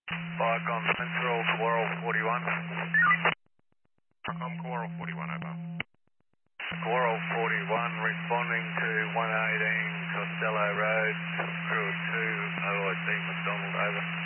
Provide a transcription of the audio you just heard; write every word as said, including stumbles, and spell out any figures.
Bike on Central, Coral forty-one. I'm Coral forty-one, over. Coral forty-one responding to one eighteen Costello Road, crew two, O I C McDonald, over.